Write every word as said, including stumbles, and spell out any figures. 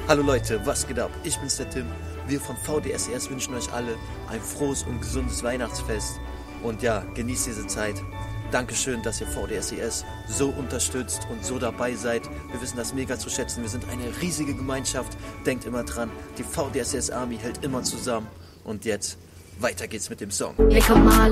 Hallo Leute, was geht ab? Ich bin's der Tim. Wir von V D S E S wünschen euch alle ein frohes und gesundes Weihnachtsfest. Und ja, genießt diese Zeit. Dankeschön, dass ihr V D S E S so unterstützt und so dabei seid. Wir wissen das mega zu schätzen. Wir sind eine riesige Gemeinschaft. Denkt immer dran, die V D S E S Army hält immer zusammen. Und jetzt, weiter geht's mit dem Song. Wir kommen alle